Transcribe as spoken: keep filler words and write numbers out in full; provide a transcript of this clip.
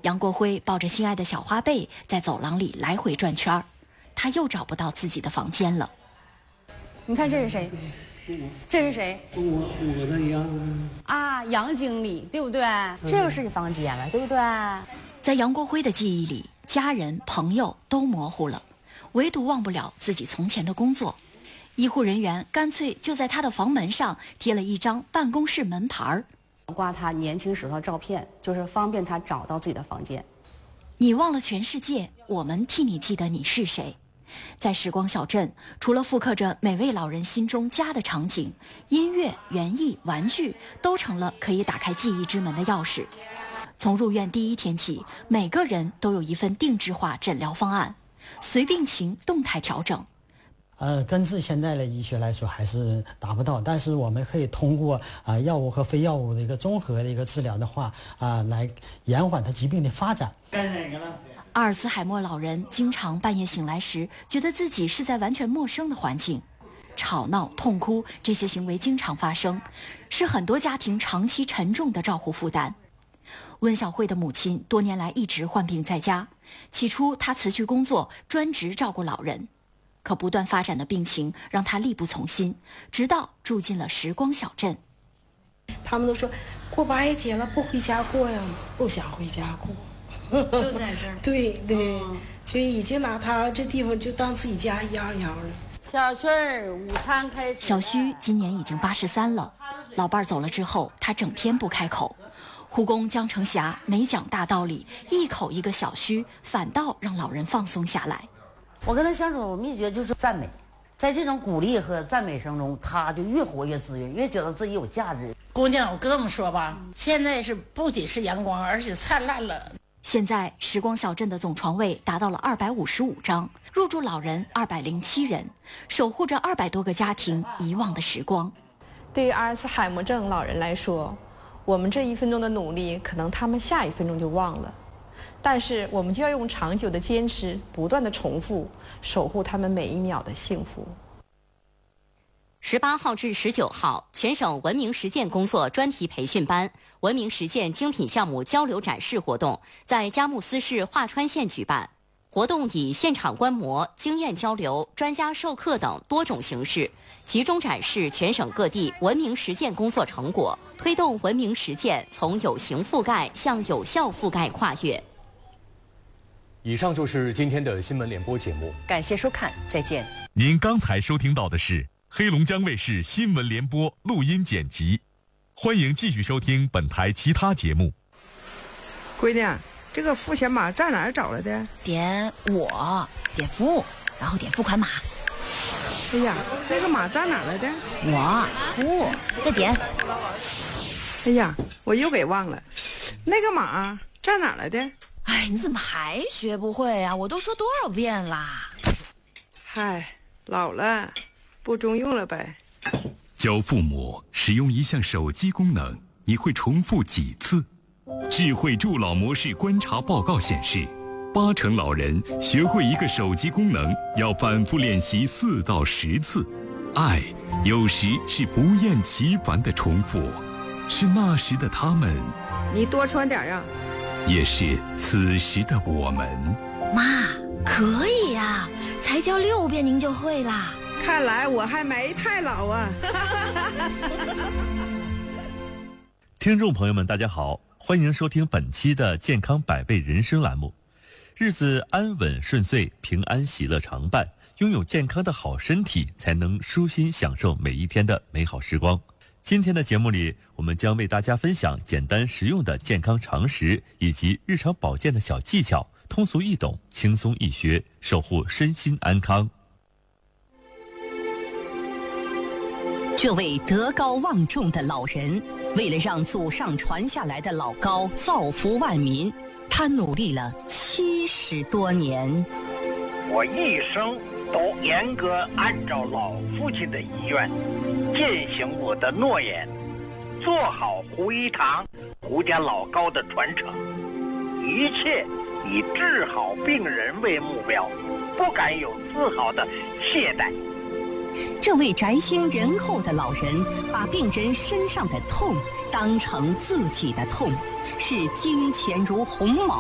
杨国辉抱着心爱的小花被在走廊里来回转圈儿，他又找不到自己的房间了。 你看这是谁？这是谁？ 我我的杨啊，杨经理，对不对？这就是你房间了，对不对？ 在杨国辉的记忆里，家人朋友都模糊了，唯独忘不了自己从前的工作。医护人员干脆就在他的房门上贴了一张办公室门牌儿， 挂他年轻时候的照片，就是方便他找到自己的房间。 你忘了全世界，我们替你记得你是谁。在时光小镇，除了复刻着每位老人心中家的场景，音乐、园艺、玩具都成了可以打开记忆之门的钥匙。从入院第一天起，每个人都有一份定制化诊疗方案，随病情动态调整。 呃，根治现在的医学来说还是达不到，但是我们可以通过啊、呃、药物和非药物的一个综合的一个治疗的话啊、呃，来延缓他疾病的发展。 干哪个了？ 阿尔茨海默老人经常半夜醒来时，觉得自己是在完全陌生的环境，吵闹、痛哭这些行为经常发生，是很多家庭长期沉重的照护负担。温小慧的母亲多年来一直患病在家，起初她辞去工作，专职照顾老人，可不断发展的病情让她力不从心，直到住进了时光小镇。 他们都说过八一节了不回家过呀，不想回家过。 就在这儿， 对对、嗯，就已经拿他这地方就当自己家一样一样的。 小旭儿，午餐开始。 小旭今年已经八十三了，老伴儿走了之后，他整天不开口。护工江成霞没讲大道理，一口一个小旭，反倒让老人放松下来。 我跟他相处秘诀就是赞美，在这种鼓励和赞美声中，他就越活越自信，越觉得自己有价值。 姑娘，我跟这么说吧，现在是不仅是阳光，而且灿烂了。 现在时光小镇的总床位达到了二百五十五张，入住老人二百零七人，守护着二百多个家庭遗忘的时光。 对于阿尔茨海默症老人来说，我们这一分钟的努力，可能他们下一分钟就忘了，但是我们就要用长久的坚持，不断的重复，守护他们每一秒的幸福。 十八号至十九号，全省文明实践工作专题培训班、文明实践精品项目交流展示活动在佳木斯市华川县举办。活动以现场观摩、经验交流、专家授课等多种形式，集中展示全省各地文明实践工作成果，推动文明实践从有形覆盖向有效覆盖跨越。 以上就是今天的新闻联播节目， 感谢收看，再见。 您刚才收听到的是黑龙江卫视新闻联播录音剪辑，欢迎继续收听本台其他节目。 闺女，这个付钱码在哪儿找来的？ 点我，点服务，然后点付款码。 哎呀，那个码在哪儿来的？ 我服务，再点。 哎呀，我又给忘了，那个码在哪儿来的？ 哎，你怎么还学不会啊？我都说多少遍啦！ 嗨，老了。不中用了呗。 教父母使用一项手机功能，你会重复几次？智慧助老模式观察报告显示，八成老人学会一个手机功能要反复练习四到十次。爱有时是不厌其烦的重复，是那时的他们， 你多穿点啊， 也是此时的我们。 妈，可以呀、啊，才教六遍您就会啦。 看来我还没太老啊。 听众朋友们大家好，欢迎收听本期的健康百倍人生栏目。日子安稳顺遂，平安喜乐常伴，拥有健康的好身体，才能舒心享受每一天的美好时光。今天的节目里，我们将为大家分享简单实用的健康常识以及日常保健的小技巧，通俗易懂，轻松易学，守护身心安康。 这位德高望重的老人，为了让祖上传下来的老高造福万民，他努力了七十多年。 我一生都严格按照老父亲的遗愿，践行我的诺言，做好胡一堂、胡家老高的传承，一切以治好病人为目标，不敢有丝毫的懈怠。 这位宅心仁厚的老人，把病人身上的痛当成自己的痛，视金钱如鸿毛。